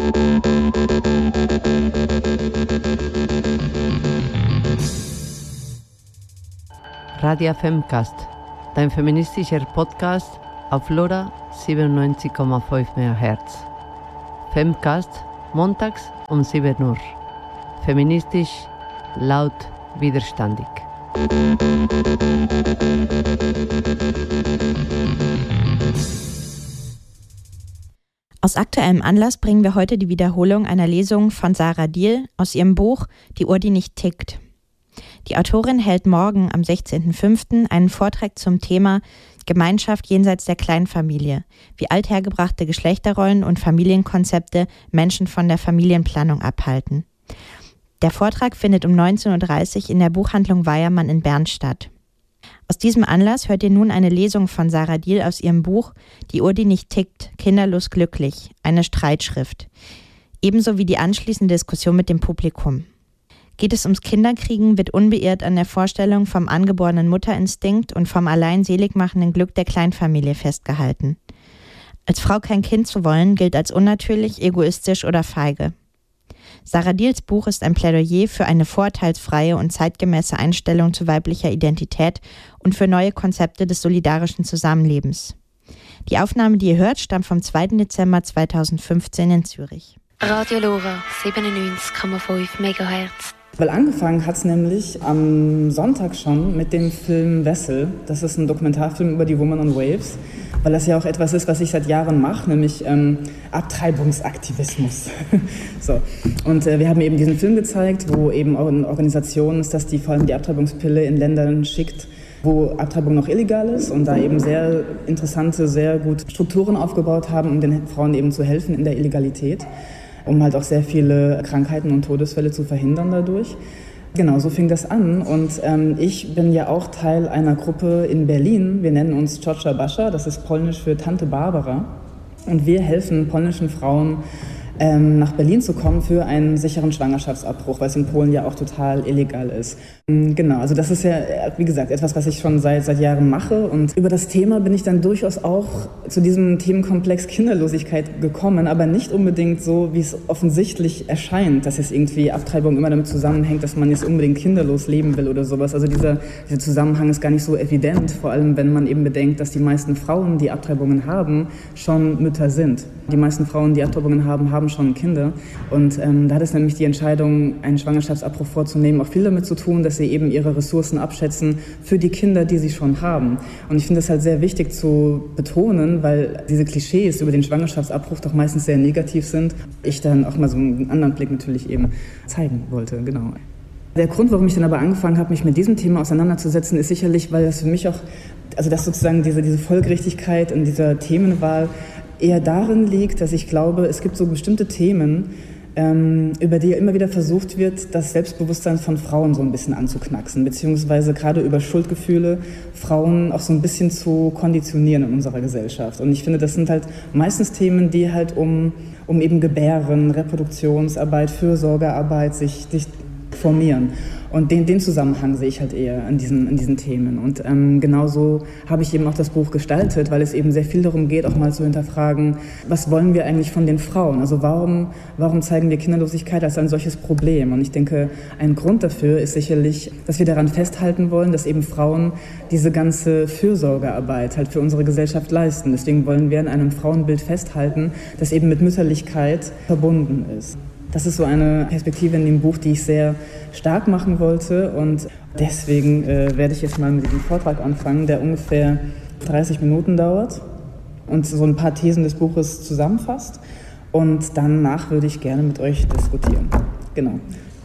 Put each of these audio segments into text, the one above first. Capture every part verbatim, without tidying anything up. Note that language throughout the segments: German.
Radio Femcast, dein feministischer Podcast auf LoRa siebenundneunzig Komma fünf Megahertz. Femcast, montags um sieben Uhr. Feministisch, laut, widerstandig. Aus aktuellem Anlass bringen wir heute die Wiederholung einer Lesung von Sarah Diehl aus ihrem Buch Die Uhr, die nicht tickt. Die Autorin hält morgen am sechzehnten fünften einen Vortrag zum Thema Gemeinschaft jenseits der Kleinfamilie, wie althergebrachte Geschlechterrollen und Familienkonzepte Menschen von der Familienplanung abhalten. Der Vortrag findet um neunzehn Uhr dreißig in der Buchhandlung Weyermann in Bern statt. Aus diesem Anlass hört ihr nun eine Lesung von Sarah Diehl aus ihrem Buch Die Uhr, die nicht tickt, kinderlos glücklich, eine Streitschrift, ebenso wie die anschließende Diskussion mit dem Publikum. Geht es ums Kinderkriegen, wird unbeirrt an der Vorstellung vom angeborenen Mutterinstinkt und vom allein seligmachenden Glück der Kleinfamilie festgehalten. Als Frau kein Kind zu wollen, gilt als unnatürlich, egoistisch oder feige. Sarah Diehls Buch ist ein Plädoyer für eine vorurteilsfreie und zeitgemäße Einstellung zu weiblicher Identität und für neue Konzepte des solidarischen Zusammenlebens. Die Aufnahme, die ihr hört, stammt vom zweiten Dezember zweitausendfünfzehn in Zürich. Radio LoRa siebenundneunzig Komma fünf Megahertz. Weil angefangen hat es nämlich am Sonntag schon mit dem Film Wessel. Das ist ein Dokumentarfilm über die Woman on Waves, weil das ja auch etwas ist, was ich seit Jahren mache, nämlich ähm, Abtreibungsaktivismus. so. Und äh, wir haben eben diesen Film gezeigt, wo eben auch eine Organisation ist, dass die vor allem die Abtreibungspille in Ländern schickt, wo Abtreibung noch illegal ist und da eben sehr interessante, sehr gute Strukturen aufgebaut haben, um den Frauen eben zu helfen in der Illegalität, um halt auch sehr viele Krankheiten und Todesfälle zu verhindern dadurch. Genau, so fing das an und ähm, ich bin ja auch Teil einer Gruppe in Berlin. Wir nennen uns Ciocia Basza, das ist polnisch für Tante Barbara. Und wir helfen polnischen Frauen, ähm, nach Berlin zu kommen für einen sicheren Schwangerschaftsabbruch, weil es in Polen ja auch total illegal ist. Genau, also das ist ja, wie gesagt, etwas, was ich schon seit, seit Jahren mache. Und über das Thema bin ich dann durchaus auch zu diesem Themenkomplex Kinderlosigkeit gekommen, aber nicht unbedingt so, wie es offensichtlich erscheint, dass jetzt irgendwie Abtreibung immer damit zusammenhängt, dass man jetzt unbedingt kinderlos leben will oder sowas. Also dieser, dieser Zusammenhang ist gar nicht so evident, vor allem wenn man eben bedenkt, dass die meisten Frauen, die Abtreibungen haben, schon Mütter sind. Die meisten Frauen, die Abtreibungen haben, haben schon Kinder. Und ähm, da hat es nämlich die Entscheidung, einen Schwangerschaftsabbruch vorzunehmen, auch viel damit zu tun, dass sie eben ihre Ressourcen abschätzen für die Kinder, die sie schon haben. Und ich finde das halt sehr wichtig zu betonen, weil diese Klischees über den Schwangerschaftsabbruch doch meistens sehr negativ sind. Ich dann auch mal so einen anderen Blick natürlich eben zeigen wollte, genau. Der Grund, warum ich dann aber angefangen habe, mich mit diesem Thema auseinanderzusetzen, ist sicherlich, weil das für mich auch, also dass sozusagen diese, diese Folgerichtigkeit in dieser Themenwahl eher darin liegt, dass ich glaube, es gibt so bestimmte Themen, ähm, über die immer wieder versucht wird, das Selbstbewusstsein von Frauen so ein bisschen anzuknacksen, beziehungsweise gerade über Schuldgefühle Frauen auch so ein bisschen zu konditionieren in unserer Gesellschaft. Und ich finde, das sind halt meistens Themen, die halt um, um eben Gebären, Reproduktionsarbeit, Fürsorgearbeit sich, sich formieren. Und den, den Zusammenhang sehe ich halt eher in diesen, in diesen Themen. Und ähm, genauso habe ich eben auch das Buch gestaltet, weil es eben sehr viel darum geht, auch mal zu hinterfragen, was wollen wir eigentlich von den Frauen? Also warum, warum zeigen wir Kinderlosigkeit als ein solches Problem? Und ich denke, ein Grund dafür ist sicherlich, dass wir daran festhalten wollen, dass eben Frauen diese ganze Fürsorgearbeit halt für unsere Gesellschaft leisten. Deswegen wollen wir an einem Frauenbild festhalten, das eben mit Mütterlichkeit verbunden ist. Das ist so eine Perspektive in dem Buch, die ich sehr stark machen wollte und deswegen äh, werde ich jetzt mal mit diesem Vortrag anfangen, der ungefähr dreißig Minuten dauert und so ein paar Thesen des Buches zusammenfasst und danach würde ich gerne mit euch diskutieren. Genau.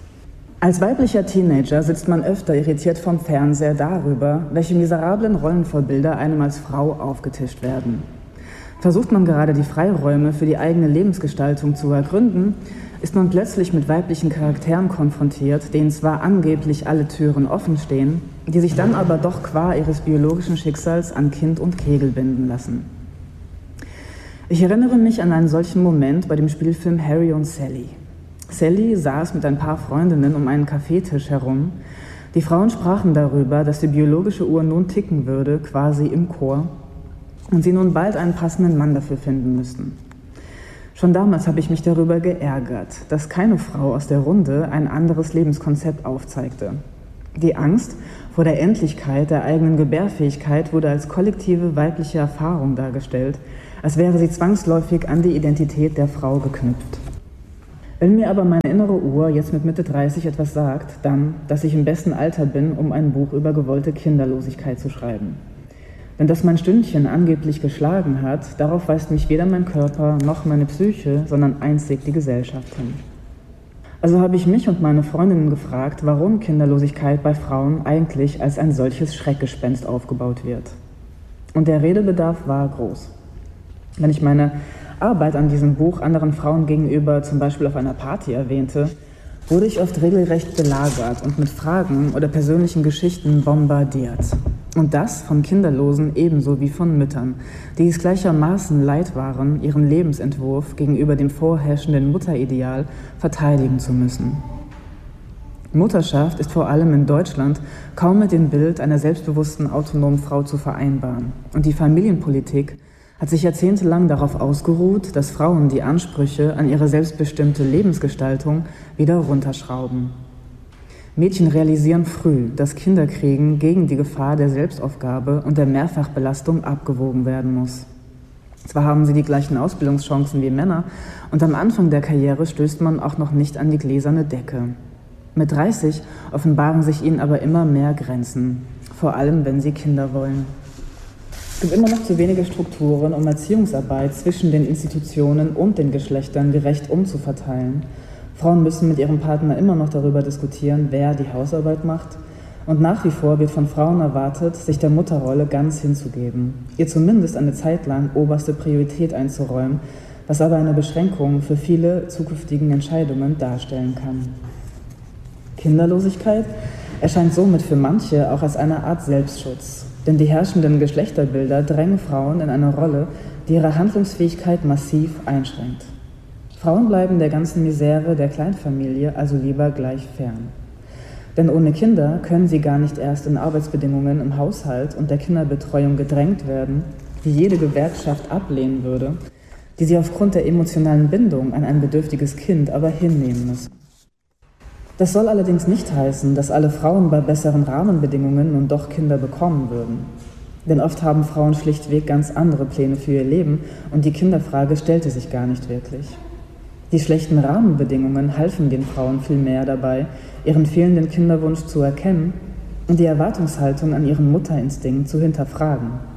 Als weiblicher Teenager sitzt man öfter irritiert vom Fernseher darüber, welche miserablen Rollenvorbilder einem als Frau aufgetischt werden. Versucht man gerade die Freiräume für die eigene Lebensgestaltung zu ergründen, ist man plötzlich mit weiblichen Charakteren konfrontiert, denen zwar angeblich alle Türen offen stehen, die sich dann aber doch qua ihres biologischen Schicksals an Kind und Kegel binden lassen. Ich erinnere mich an einen solchen Moment bei dem Spielfilm Harry und Sally. Sally saß mit ein paar Freundinnen um einen Kaffeetisch herum. Die Frauen sprachen darüber, dass die biologische Uhr nun ticken würde, quasi im Chor, und sie nun bald einen passenden Mann dafür finden müssten. Schon damals habe ich mich darüber geärgert, dass keine Frau aus der Runde ein anderes Lebenskonzept aufzeigte. Die Angst vor der Endlichkeit der eigenen Gebärfähigkeit wurde als kollektive weibliche Erfahrung dargestellt, als wäre sie zwangsläufig an die Identität der Frau geknüpft. Wenn mir aber meine innere Uhr jetzt mit Mitte dreißig etwas sagt, dann, dass ich im besten Alter bin, um ein Buch über gewollte Kinderlosigkeit zu schreiben. Denn dass mein Stündchen angeblich geschlagen hat, darauf weist mich weder mein Körper noch meine Psyche, sondern einzig die Gesellschaft hin. Also habe ich mich und meine Freundinnen gefragt, warum Kinderlosigkeit bei Frauen eigentlich als ein solches Schreckgespenst aufgebaut wird. Und der Redebedarf war groß. Wenn ich meine Arbeit an diesem Buch anderen Frauen gegenüber zum Beispiel auf einer Party erwähnte, wurde ich oft regelrecht belagert und mit Fragen oder persönlichen Geschichten bombardiert. Und das von Kinderlosen ebenso wie von Müttern, die es gleichermaßen leid waren, ihren Lebensentwurf gegenüber dem vorherrschenden Mutterideal verteidigen zu müssen. Mutterschaft ist vor allem in Deutschland kaum mit dem Bild einer selbstbewussten, autonomen Frau zu vereinbaren. Und die Familienpolitik hat sich jahrzehntelang darauf ausgeruht, dass Frauen die Ansprüche an ihre selbstbestimmte Lebensgestaltung wieder runterschrauben. Mädchen realisieren früh, dass Kinderkriegen gegen die Gefahr der Selbstaufgabe und der Mehrfachbelastung abgewogen werden muss. Zwar haben sie die gleichen Ausbildungschancen wie Männer und am Anfang der Karriere stößt man auch noch nicht an die gläserne Decke. Mit dreißig offenbaren sich ihnen aber immer mehr Grenzen, vor allem wenn sie Kinder wollen. Es gibt immer noch zu wenige Strukturen, um Erziehungsarbeit zwischen den Institutionen und den Geschlechtern gerecht umzuverteilen. Frauen müssen mit ihrem Partner immer noch darüber diskutieren, wer die Hausarbeit macht. Und nach wie vor wird von Frauen erwartet, sich der Mutterrolle ganz hinzugeben, ihr zumindest eine Zeit lang oberste Priorität einzuräumen, was aber eine Beschränkung für viele zukünftigen Entscheidungen darstellen kann. Kinderlosigkeit erscheint somit für manche auch als eine Art Selbstschutz, denn die herrschenden Geschlechterbilder drängen Frauen in eine Rolle, die ihre Handlungsfähigkeit massiv einschränkt. Frauen bleiben der ganzen Misere der Kleinfamilie also lieber gleich fern. Denn ohne Kinder können sie gar nicht erst in Arbeitsbedingungen im Haushalt und der Kinderbetreuung gedrängt werden, die jede Gewerkschaft ablehnen würde, die sie aufgrund der emotionalen Bindung an ein bedürftiges Kind aber hinnehmen müssen. Das soll allerdings nicht heißen, dass alle Frauen bei besseren Rahmenbedingungen nun doch Kinder bekommen würden. Denn oft haben Frauen schlichtweg ganz andere Pläne für ihr Leben und die Kinderfrage stellte sich gar nicht wirklich. Die schlechten Rahmenbedingungen halfen den Frauen vielmehr dabei, ihren fehlenden Kinderwunsch zu erkennen und die Erwartungshaltung an ihren Mutterinstinkt zu hinterfragen.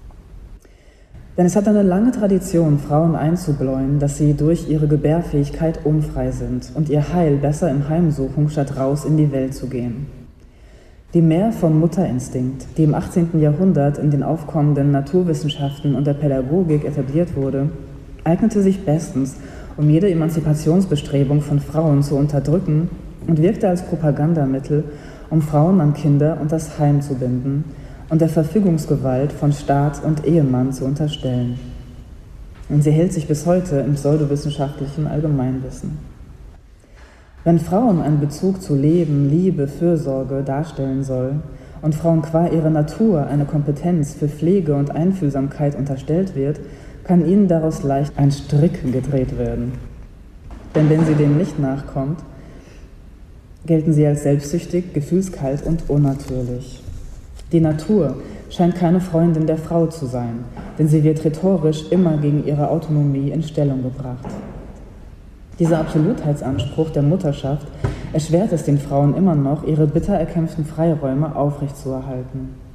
Denn es hat eine lange Tradition, Frauen einzubläuen, dass sie durch ihre Gebärfähigkeit unfrei sind und ihr Heil besser im Heim suchen, statt raus in die Welt zu gehen. Die Mehr vom Mutterinstinkt, die im achtzehnten Jahrhundert in den aufkommenden Naturwissenschaften und der Pädagogik etabliert wurde, eignete sich bestens, um jede Emanzipationsbestrebung von Frauen zu unterdrücken und wirkte als Propagandamittel, um Frauen an Kinder und das Heim zu binden und der Verfügungsgewalt von Staat und Ehemann zu unterstellen. Und sie hält sich bis heute im pseudowissenschaftlichen Allgemeinwissen. Wenn Frauen einen Bezug zu Leben, Liebe, Fürsorge darstellen soll und Frauen qua ihrer Natur eine Kompetenz für Pflege und Einfühlsamkeit unterstellt wird, kann ihnen daraus leicht ein Strick gedreht werden. Denn wenn sie dem nicht nachkommt, gelten sie als selbstsüchtig, gefühlskalt und unnatürlich. Die Natur scheint keine Freundin der Frau zu sein, denn sie wird rhetorisch immer gegen ihre Autonomie in Stellung gebracht. Dieser Absolutheitsanspruch der Mutterschaft erschwert es den Frauen immer noch, ihre bitter erkämpften Freiräume aufrechtzuerhalten.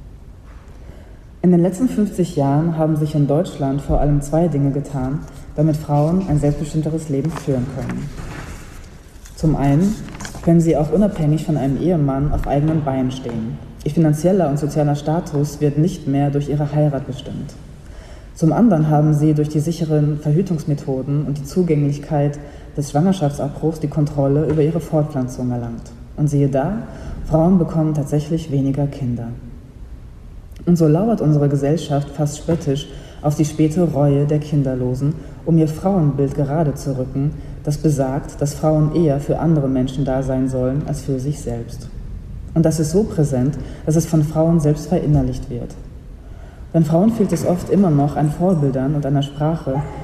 In den letzten fünfzig Jahren haben sich in Deutschland vor allem zwei Dinge getan, damit Frauen ein selbstbestimmteres Leben führen können. Zum einen können sie auch unabhängig von einem Ehemann auf eigenen Beinen stehen. Ihr finanzieller und sozialer Status wird nicht mehr durch ihre Heirat bestimmt. Zum anderen haben sie durch die sicheren Verhütungsmethoden und die Zugänglichkeit des Schwangerschaftsabbruchs die Kontrolle über ihre Fortpflanzung erlangt. Und siehe da, Frauen bekommen tatsächlich weniger Kinder. Und so lauert unsere Gesellschaft fast spöttisch auf die späte Reue der Kinderlosen, um ihr Frauenbild gerade zu rücken, das besagt, dass Frauen eher für andere Menschen da sein sollen als für sich selbst. Und das ist so präsent, dass es von Frauen selbst verinnerlicht wird. Denn Frauen fehlt es oft immer noch an Vorbildern und einer Sprache,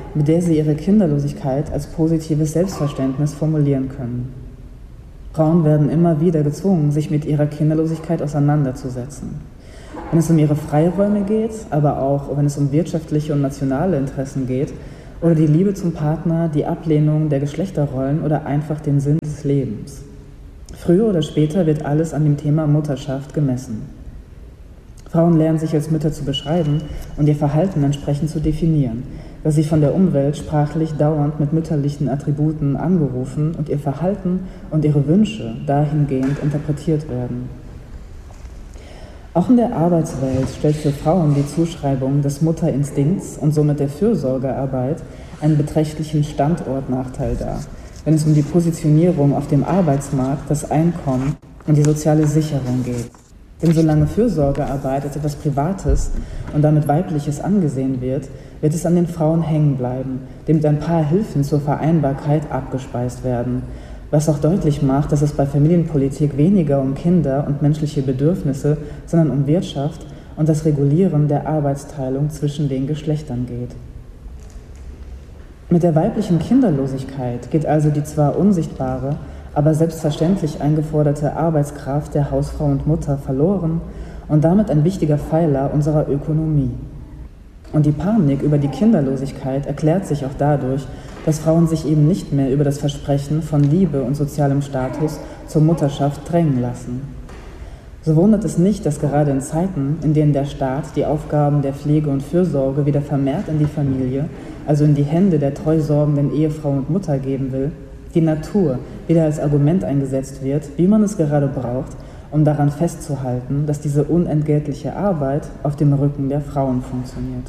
mit der sie ihre Kinderlosigkeit als positives Selbstverständnis formulieren können. Frauen werden immer wieder gezwungen, sich mit ihrer Kinderlosigkeit auseinanderzusetzen. Wenn es um ihre Freiräume geht, aber auch wenn es um wirtschaftliche und nationale Interessen geht, oder die Liebe zum Partner, die Ablehnung der Geschlechterrollen oder einfach den Sinn des Lebens. Früher oder später wird alles an dem Thema Mutterschaft gemessen. Frauen lernen sich als Mütter zu beschreiben und ihr Verhalten entsprechend zu definieren, dass sie von der Umwelt sprachlich dauernd mit mütterlichen Attributen angerufen und ihr Verhalten und ihre Wünsche dahingehend interpretiert werden. Auch in der Arbeitswelt stellt für Frauen die Zuschreibung des Mutterinstinkts und somit der Fürsorgearbeit einen beträchtlichen Standortnachteil dar, wenn es um die Positionierung auf dem Arbeitsmarkt, das Einkommen und die soziale Sicherung geht. Denn solange Fürsorgearbeit als etwas Privates und damit Weibliches angesehen wird, wird es an den Frauen hängen bleiben, dem mit ein paar Hilfen zur Vereinbarkeit abgespeist werden, was auch deutlich macht, dass es bei Familienpolitik weniger um Kinder und menschliche Bedürfnisse, sondern um Wirtschaft und das Regulieren der Arbeitsteilung zwischen den Geschlechtern geht. Mit der weiblichen Kinderlosigkeit geht also die zwar unsichtbare, aber selbstverständlich eingeforderte Arbeitskraft der Hausfrau und Mutter verloren und damit ein wichtiger Pfeiler unserer Ökonomie. Und die Panik über die Kinderlosigkeit erklärt sich auch dadurch, dass Frauen sich eben nicht mehr über das Versprechen von Liebe und sozialem Status zur Mutterschaft drängen lassen. So wundert es nicht, dass gerade in Zeiten, in denen der Staat die Aufgaben der Pflege und Fürsorge wieder vermehrt in die Familie, also in die Hände der treu sorgenden Ehefrau und Mutter geben will, die Natur wieder als Argument eingesetzt wird, wie man es gerade braucht, um daran festzuhalten, dass diese unentgeltliche Arbeit auf dem Rücken der Frauen funktioniert.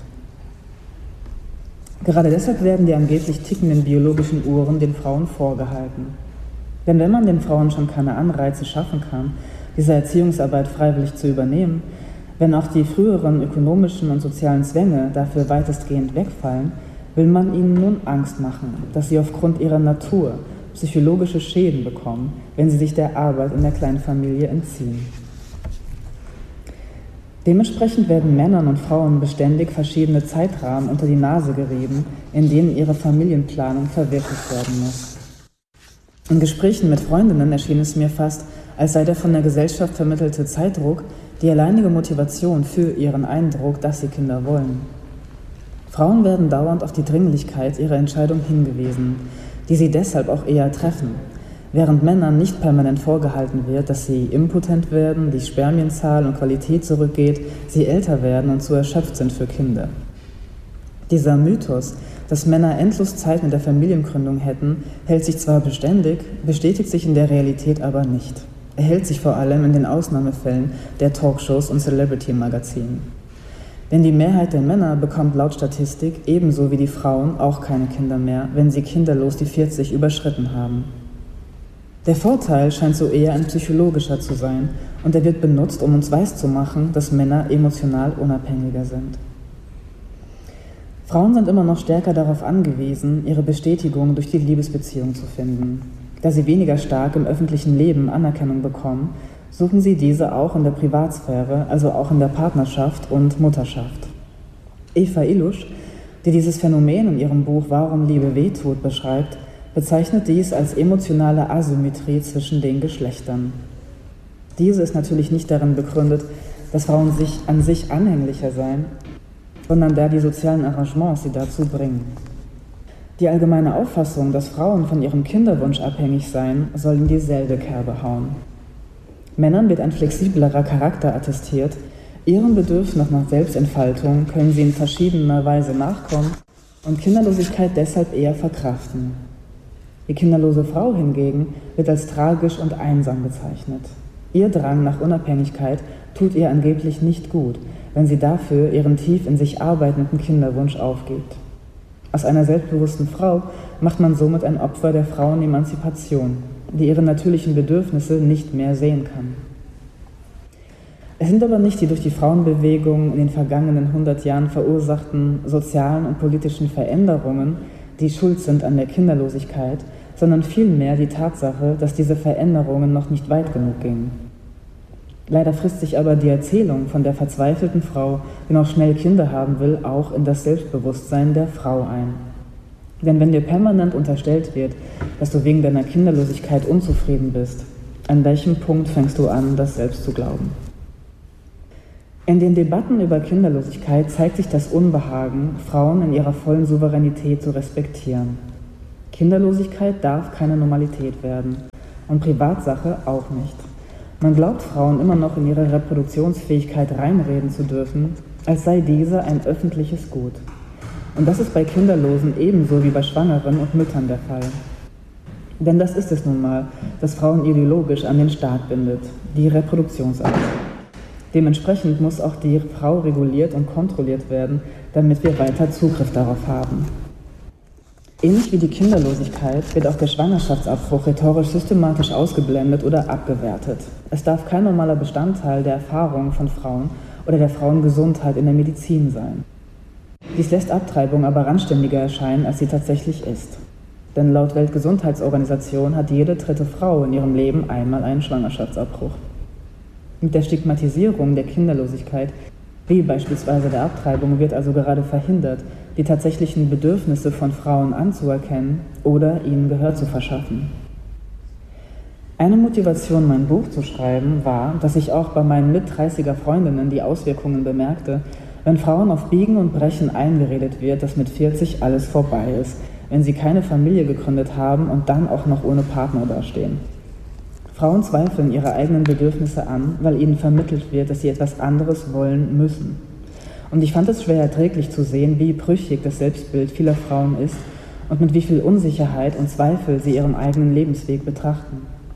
Gerade deshalb werden die angeblich tickenden biologischen Uhren den Frauen vorgehalten. Denn wenn man den Frauen schon keine Anreize schaffen kann, diese Erziehungsarbeit freiwillig zu übernehmen, wenn auch die früheren ökonomischen und sozialen Zwänge dafür weitestgehend wegfallen, will man ihnen nun Angst machen, dass sie aufgrund ihrer Natur psychologische Schäden bekommen, wenn sie sich der Arbeit in der Kleinfamilie entziehen. Dementsprechend werden Männern und Frauen beständig verschiedene Zeitrahmen unter die Nase gerieben, in denen ihre Familienplanung verwirklicht werden muss. In Gesprächen mit Freundinnen erschien es mir fast, als sei der von der Gesellschaft vermittelte Zeitdruck die alleinige Motivation für ihren Eindruck, dass sie Kinder wollen. Frauen werden dauernd auf die Dringlichkeit ihrer Entscheidung hingewiesen, die sie deshalb auch eher treffen, während Männern nicht permanent vorgehalten wird, dass sie impotent werden, die Spermienzahl und Qualität zurückgeht, sie älter werden und zu erschöpft sind für Kinder. Dieser Mythos, dass Männer endlos Zeit mit der Familiengründung hätten, hält sich zwar beständig, bestätigt sich in der Realität aber nicht. Er hält sich vor allem in den Ausnahmefällen der Talkshows und Celebrity-Magazinen. Denn die Mehrheit der Männer bekommt laut Statistik ebenso wie die Frauen auch keine Kinder mehr, wenn sie kinderlos die vierzig überschritten haben. Der Vorteil scheint so eher ein psychologischer zu sein und er wird benutzt, um uns weiszumachen, dass Männer emotional unabhängiger sind. Frauen sind immer noch stärker darauf angewiesen, ihre Bestätigung durch die Liebesbeziehung zu finden. Da sie weniger stark im öffentlichen Leben Anerkennung bekommen, suchen sie diese auch in der Privatsphäre, also auch in der Partnerschaft und Mutterschaft. Eva Illusch, die dieses Phänomen in ihrem Buch Warum Liebe wehtut beschreibt, bezeichnet dies als emotionale Asymmetrie zwischen den Geschlechtern. Diese ist natürlich nicht darin begründet, dass Frauen sich an sich anhänglicher seien, sondern da die sozialen Arrangements sie dazu bringen. Die allgemeine Auffassung, dass Frauen von ihrem Kinderwunsch abhängig seien, soll in dieselbe Kerbe hauen. Männern wird ein flexiblerer Charakter attestiert, ihrem Bedürfnis nach Selbstentfaltung können sie in verschiedener Weise nachkommen und Kinderlosigkeit deshalb eher verkraften. Die kinderlose Frau hingegen wird als tragisch und einsam bezeichnet. Ihr Drang nach Unabhängigkeit tut ihr angeblich nicht gut, wenn sie dafür ihren tief in sich arbeitenden Kinderwunsch aufgibt. Aus einer selbstbewussten Frau macht man somit ein Opfer der Frauenemanzipation, die ihre natürlichen Bedürfnisse nicht mehr sehen kann. Es sind aber nicht die durch die Frauenbewegung in den vergangenen hundert Jahren verursachten sozialen und politischen Veränderungen, die schuld sind an der Kinderlosigkeit, sondern vielmehr die Tatsache, dass diese Veränderungen noch nicht weit genug gingen. Leider frisst sich aber die Erzählung von der verzweifelten Frau, die noch schnell Kinder haben will, auch in das Selbstbewusstsein der Frau ein. Denn wenn dir permanent unterstellt wird, dass du wegen deiner Kinderlosigkeit unzufrieden bist, an welchem Punkt fängst du an, das selbst zu glauben? In den Debatten über Kinderlosigkeit zeigt sich das Unbehagen, Frauen in ihrer vollen Souveränität zu respektieren. Kinderlosigkeit darf keine Normalität werden und Privatsache auch nicht. Man glaubt Frauen immer noch in ihre Reproduktionsfähigkeit reinreden zu dürfen, als sei diese ein öffentliches Gut. Und das ist bei Kinderlosen ebenso wie bei Schwangeren und Müttern der Fall. Denn das ist es nun mal, das Frauen ideologisch an den Staat bindet, die Reproduktionsart. Dementsprechend muss auch die Frau reguliert und kontrolliert werden, damit wir weiter Zugriff darauf haben. Ähnlich wie die Kinderlosigkeit wird auch der Schwangerschaftsabbruch rhetorisch systematisch ausgeblendet oder abgewertet. Es darf kein normaler Bestandteil der Erfahrung von Frauen oder der Frauengesundheit in der Medizin sein. Dies lässt Abtreibung aber randständiger erscheinen, als sie tatsächlich ist. Denn laut Weltgesundheitsorganisation hat jede dritte Frau in ihrem Leben einmal einen Schwangerschaftsabbruch. Mit der Stigmatisierung der Kinderlosigkeit, wie beispielsweise der Abtreibung, wird also gerade verhindert, die tatsächlichen Bedürfnisse von Frauen anzuerkennen oder ihnen Gehör zu verschaffen. Eine Motivation, mein Buch zu schreiben, war, dass ich auch bei meinen Mit-dreißiger Freundinnen die Auswirkungen bemerkte, wenn Frauen auf Biegen und Brechen eingeredet wird, dass mit vierzig alles vorbei ist, wenn sie keine Familie gegründet haben und dann auch noch ohne Partner dastehen. Frauen zweifeln ihre eigenen Bedürfnisse an, weil ihnen vermittelt wird, dass sie etwas anderes wollen müssen. Und ich fand es schwer erträglich zu sehen, wie brüchig das Selbstbild vieler Frauen ist und mit wie viel Unsicherheit und Zweifel sie ihren eigenen Lebensweg betrachten.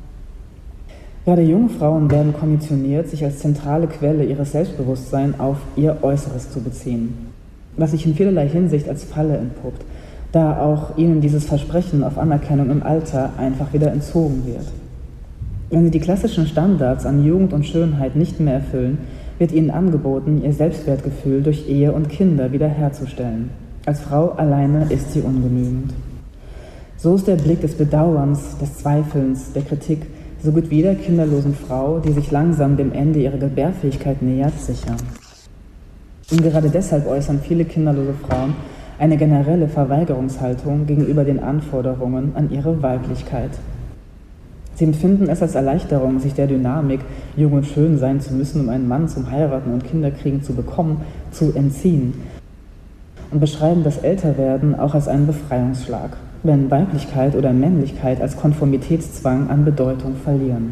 Gerade junge Frauen werden konditioniert, sich als zentrale Quelle ihres Selbstbewusstseins auf ihr Äußeres zu beziehen, was sich in vielerlei Hinsicht als Falle entpuppt, da auch ihnen dieses Versprechen auf Anerkennung im Alter einfach wieder entzogen wird. Wenn sie die klassischen Standards an Jugend und Schönheit nicht mehr erfüllen, wird ihnen angeboten, ihr Selbstwertgefühl durch Ehe und Kinder wiederherzustellen. Als Frau alleine ist sie ungenügend. So ist der Blick des Bedauerns, des Zweifelns, der Kritik so gut wie der kinderlosen Frau, die sich langsam dem Ende ihrer Gebärfähigkeit nähert, sicher. Und gerade deshalb äußern viele kinderlose Frauen eine generelle Verweigerungshaltung gegenüber den Anforderungen an ihre Weiblichkeit. Sie empfinden es als Erleichterung, sich der Dynamik, jung und schön sein zu müssen, um einen Mann zum Heiraten und Kinderkriegen zu bekommen, zu entziehen. Und beschreiben das Älterwerden auch als einen Befreiungsschlag, wenn Weiblichkeit oder Männlichkeit als Konformitätszwang an Bedeutung verlieren.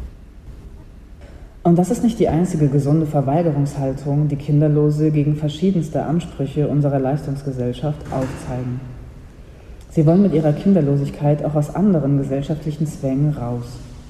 Und das ist nicht die einzige gesunde Verweigerungshaltung, die Kinderlose gegen verschiedenste Ansprüche unserer Leistungsgesellschaft aufzeigen. Sie wollen mit ihrer Kinderlosigkeit auch aus anderen gesellschaftlichen Zwängen raus.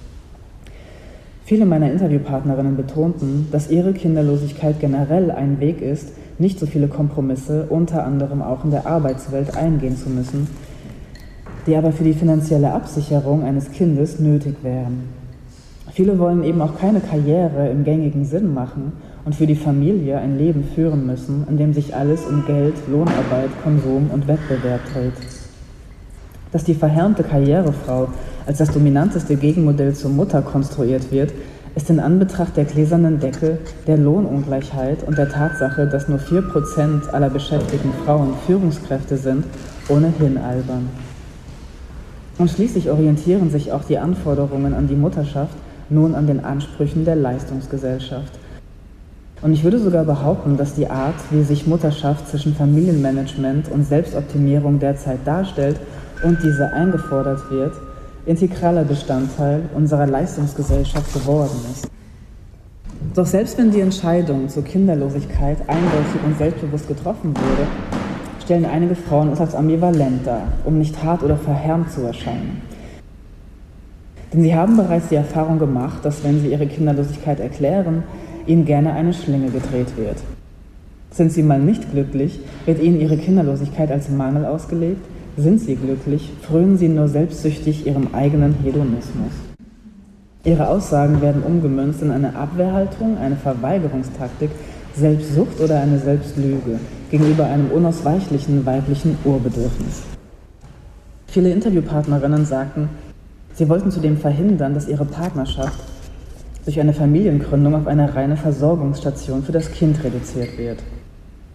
Viele meiner Interviewpartnerinnen betonten, dass ihre Kinderlosigkeit generell ein Weg ist, nicht so viele Kompromisse, unter anderem auch in der Arbeitswelt, eingehen zu müssen, die aber für die finanzielle Absicherung eines Kindes nötig wären. Viele wollen eben auch keine Karriere im gängigen Sinn machen und für die Familie ein Leben führen müssen, in dem sich alles um Geld, Lohnarbeit, Konsum und Wettbewerb dreht. Dass die verhärmte Karrierefrau als das dominanteste Gegenmodell zur Mutter konstruiert wird, ist in Anbetracht der gläsernen Decke, der Lohnungleichheit und der Tatsache, dass nur vier Prozent aller beschäftigten Frauen Führungskräfte sind, ohnehin albern. Und schließlich orientieren sich auch die Anforderungen an die Mutterschaft nun an den Ansprüchen der Leistungsgesellschaft. Und ich würde sogar behaupten, dass die Art, wie sich Mutterschaft zwischen Familienmanagement und Selbstoptimierung derzeit darstellt und diese eingefordert wird, integraler Bestandteil unserer Leistungsgesellschaft geworden ist. Doch selbst wenn die Entscheidung zur Kinderlosigkeit eindeutig und selbstbewusst getroffen wurde, stellen einige Frauen es als ambivalent dar, um nicht hart oder verhärmt zu erscheinen. Denn sie haben bereits die Erfahrung gemacht, dass wenn sie ihre Kinderlosigkeit erklären, ihnen gerne eine Schlinge gedreht wird. Sind sie mal nicht glücklich, wird ihnen ihre Kinderlosigkeit als Mangel ausgelegt. Sind sie glücklich, frönen sie nur selbstsüchtig ihrem eigenen Hedonismus. Ihre Aussagen werden umgemünzt in eine Abwehrhaltung, eine Verweigerungstaktik, Selbstsucht oder eine Selbstlüge gegenüber einem unausweichlichen weiblichen Urbedürfnis. Viele Interviewpartnerinnen sagten, sie wollten zudem verhindern, dass ihre Partnerschaft durch eine Familiengründung auf eine reine Versorgungsstation für das Kind reduziert wird.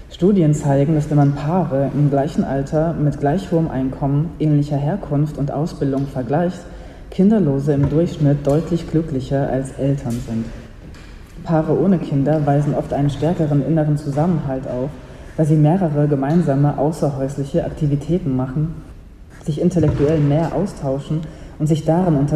Studien zeigen, dass wenn man Paare im gleichen Alter mit gleich hohem Einkommen, ähnlicher Herkunft und Ausbildung vergleicht, Kinderlose im Durchschnitt deutlich glücklicher als Eltern sind. Paare ohne Kinder weisen oft einen stärkeren inneren Zusammenhalt auf, weil sie mehrere gemeinsame außerhäusliche Aktivitäten machen, sich intellektuell mehr austauschen und sich darin